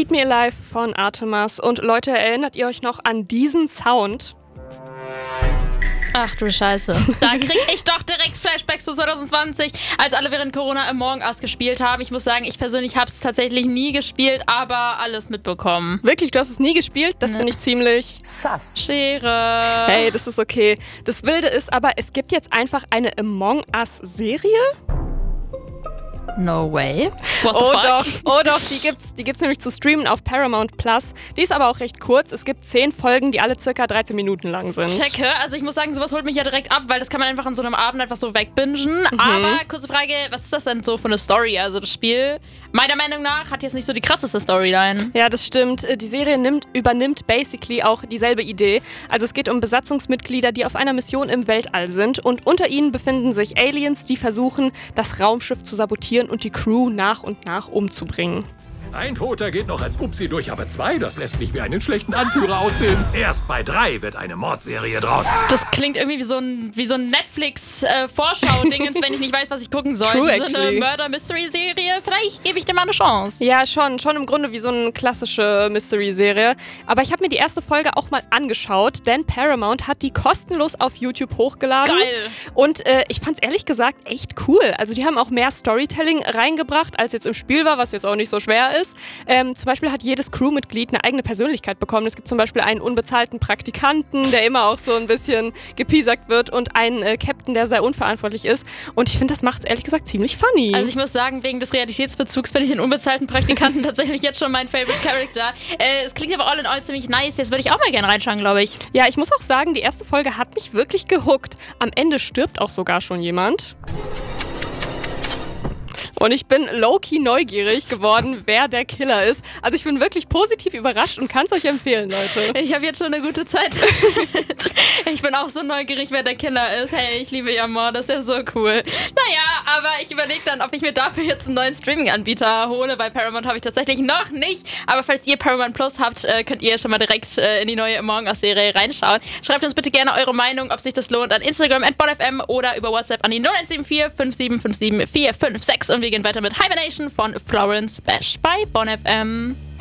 Eat Me Alive von Artemas. Und Leute, erinnert ihr euch noch an diesen Sound? Ach du Scheiße. Da krieg ich doch direkt Flashbacks zu 2020, als alle während Corona Among Us gespielt haben. Ich muss sagen, ich persönlich habe es tatsächlich nie gespielt, aber alles mitbekommen. Wirklich, du hast es nie gespielt? Das finde ich ziemlich sass. Schere. Hey, das ist okay. Das Wilde ist aber, es gibt jetzt einfach eine Among Us-Serie. No way. What the Oh fuck? doch, die gibt's nämlich zu streamen auf Paramount Plus. Die ist aber auch recht kurz. Es gibt 10 Folgen, die alle circa 13 Minuten lang sind. Checke. Also ich muss sagen, sowas holt mich ja direkt ab, weil das kann man einfach an so einem Abend einfach so wegbingen. Aber kurze Frage, was ist das denn so für eine Story? Also das Spiel, meiner Meinung nach, hat jetzt nicht so die krasseste Storyline. Ja, das stimmt. Die Serie übernimmt basically auch dieselbe Idee. Also es geht um Besatzungsmitglieder, die auf einer Mission im Weltall sind. Und unter ihnen befinden sich Aliens, die versuchen, das Raumschiff zu sabotieren und die Crew nach und nach umzubringen. Ein Toter geht noch als Upsi durch, aber 2, das lässt mich wie einen schlechten Anführer aussehen. Erst bei 3 wird eine Mordserie draus. Das klingt irgendwie wie so ein Netflix-Vorschau-Dingens, wenn ich nicht weiß, was ich gucken soll. True, wie so eine actually. Murder-Mystery-Serie. Vielleicht gebe ich dem mal eine Chance. Ja, schon im Grunde wie so eine klassische Mystery-Serie. Aber ich habe mir die erste Folge auch mal angeschaut, denn Paramount hat die kostenlos auf YouTube hochgeladen. Geil. Und ich fand's ehrlich gesagt echt cool. Also die haben auch mehr Storytelling reingebracht, als jetzt im Spiel war, was jetzt auch nicht so schwer ist. Zum Beispiel hat jedes Crewmitglied eine eigene Persönlichkeit bekommen. Es gibt zum Beispiel einen unbezahlten Praktikanten, der immer auch so ein bisschen gepiesackt wird und einen Captain, der sehr unverantwortlich ist. Und ich finde, das macht's ehrlich gesagt ziemlich funny. Also ich muss sagen, wegen des Realitätsbezugs finde ich den unbezahlten Praktikanten tatsächlich jetzt schon mein Favorite Character. Es klingt aber all in all ziemlich nice. Jetzt würde ich auch mal gerne reinschauen, glaube ich. Ja, ich muss auch sagen, die erste Folge hat mich wirklich gehuckt. Am Ende stirbt auch sogar schon jemand. Und ich bin low-key neugierig geworden, wer der Killer ist. Also ich bin wirklich positiv überrascht und kann es euch empfehlen, Leute. Ich habe jetzt schon eine gute Zeit. Ich bin auch so neugierig, wer der Killer ist. Hey, ich liebe Amor, das ist ja so cool. Naja, aber ich überlege dann, ob ich mir dafür jetzt einen neuen Streaming-Anbieter hole. Bei Paramount habe ich tatsächlich noch nicht. Aber falls ihr Paramount Plus habt, könnt ihr schon mal direkt in die neue Among Us-Serie reinschauen. Schreibt uns bitte gerne eure Meinung, ob sich das lohnt, an Instagram @bonfm oder über WhatsApp an die 0174 5757 456. Und wir gehen weiter mit Hibernation von Florence Bash bei Bonn FM.